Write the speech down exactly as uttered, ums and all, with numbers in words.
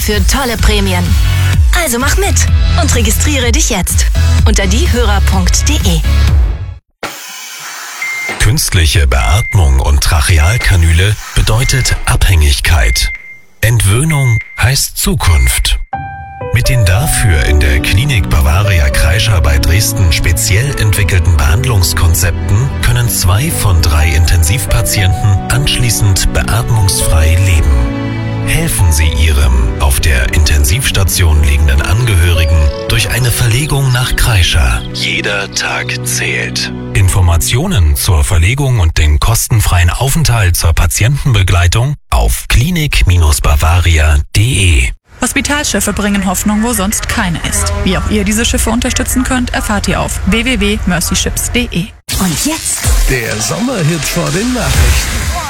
für tolle Prämien. Also mach mit und registriere dich jetzt unter diehörer punkt de. Künstliche Beatmung und Trachealkanüle bedeutet Abhängigkeit. Entwöhnung heißt Zukunft. Mit den dafür in der Klinik Bavaria Kreischer bei Dresden speziell entwickelten Behandlungskonzepten können zwei von drei Intensivpatienten anschließend beatmungsfrei leben. Helfen Sie Ihrem auf der Intensivstation liegenden Angehörigen durch eine Verlegung nach Kreischer. Jeder Tag zählt. Informationen zur Verlegung und den kostenfreien Aufenthalt zur Patientenbegleitung auf klinik Bindestrich bavaria punkt de. Hospitalschiffe bringen Hoffnung, wo sonst keine ist. Wie auch ihr diese Schiffe unterstützen könnt, erfahrt ihr auf w w w punkt mercy ships punkt de. Und jetzt der Sommerhit vor den Nachrichten.